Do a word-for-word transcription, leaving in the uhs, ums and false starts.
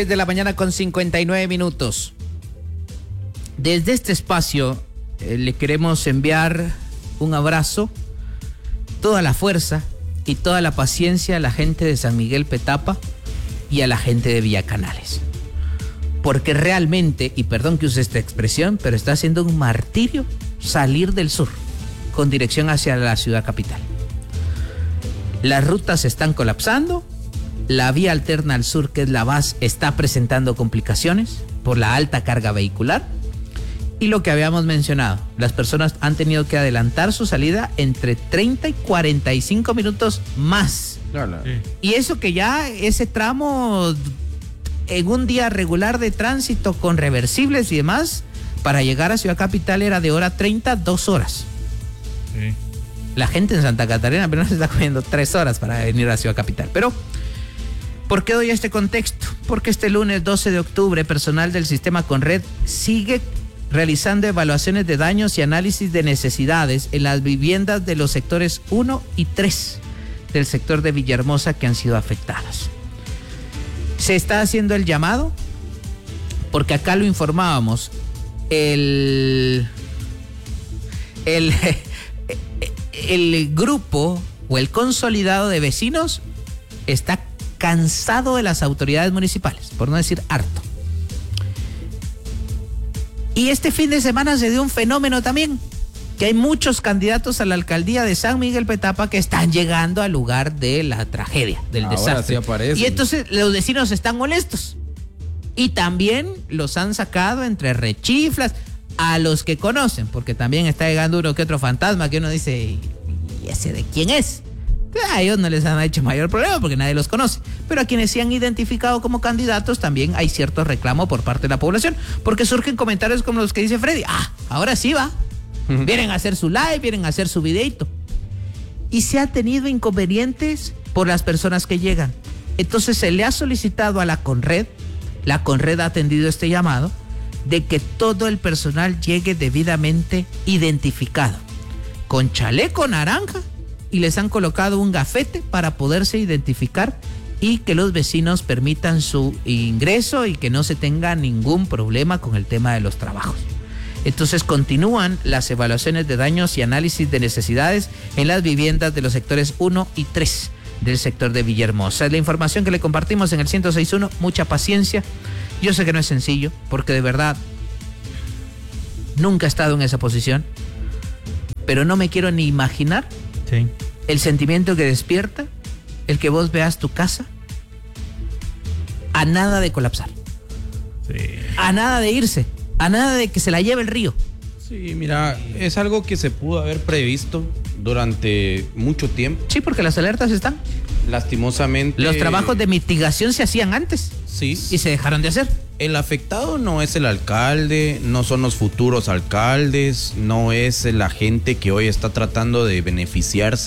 diez de la mañana con cincuenta y nueve minutos. Desde este espacio eh, le queremos enviar un abrazo, toda la fuerza y toda la paciencia a la gente de San Miguel Petapa y a la gente de Villacanales. Porque realmente, y perdón que use esta expresión, pero está siendo un martirio salir del sur con dirección hacia la ciudad capital. Las rutas están colapsando, la vía alterna al sur, que es la V A S, está presentando complicaciones por la alta carga vehicular. Y lo que habíamos mencionado, las personas han tenido que adelantar su salida entre treinta y cuarenta y cinco minutos más. Claro. Sí. Y eso que ya ese tramo en un día regular de tránsito con reversibles y demás, para llegar a Ciudad Capital era de hora treinta, dos horas. Sí. La gente en Santa Catarina apenas se está comiendo tres horas para venir a Ciudad Capital. Pero, ¿por qué doy este contexto? Porque este lunes doce de octubre, personal del sistema Conred sigue realizando evaluaciones de daños y análisis de necesidades en las viviendas de los sectores uno y tres del sector de Villahermosa que han sido afectadas. Se está haciendo el llamado, porque acá lo informábamos, el, el, el grupo o el consolidado de vecinos está cansado de las autoridades municipales, por no decir harto. Y este fin de semana se dio un fenómeno también, que hay muchos candidatos a la alcaldía de San Miguel Petapa que están llegando al lugar de la tragedia, del Ahora desastre. sí aparecen. Y entonces los vecinos están molestos. Y también los han sacado entre rechiflas a los que conocen, porque también está llegando uno que otro fantasma que uno dice, ¿y ese de quién es? A ellos no les han hecho mayor problema porque nadie los conoce. Pero a quienes se han identificado como candidatos también hay cierto reclamo por parte de la población, porque surgen comentarios como los que dice Freddy. Ah, ahora sí va. Vienen a hacer su live, vienen a hacer su videito. Y se ha tenido inconvenientes por las personas que llegan. Entonces se le ha solicitado a la Conred, la Conred ha atendido este llamado, de que todo el personal llegue debidamente identificado, con chaleco naranja, y les han colocado un gafete para poderse identificar y que los vecinos permitan su ingreso y que no se tenga ningún problema con el tema de los trabajos. Entonces continúan las evaluaciones de daños y análisis de necesidades en las viviendas de los sectores uno y tres del sector de Villahermosa. Es la información que le compartimos en el ciento seis punto uno. Mucha paciencia. Yo sé que no es sencillo, porque de verdad nunca he estado en esa posición, pero no me quiero ni imaginar sí. el sentimiento que despierta el que vos veas tu casa a nada de colapsar, sí. a nada de irse, a nada de que se la lleve el río. Sí, mira, es algo que se pudo haber previsto durante mucho tiempo. Sí, porque las alertas están. Lastimosamente. Los trabajos de mitigación se hacían antes. Sí. Y se dejaron de hacer. El afectado no es el alcalde, no son los futuros alcaldes, no es la gente que hoy está tratando de beneficiarse